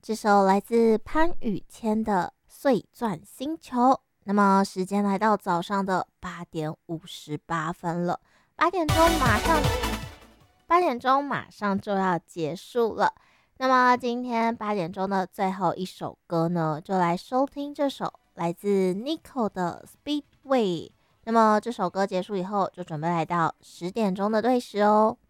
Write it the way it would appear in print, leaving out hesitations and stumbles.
这首来自潘宇谦的《碎钻星球》。那么时间来到早上的8:58了，八点钟马上就要结束了。那么今天8点钟的最后一首歌呢，就来收听这首来自 Nico 的《Speedway》。那么这首歌结束以后，就准备来到10点钟的对时哦。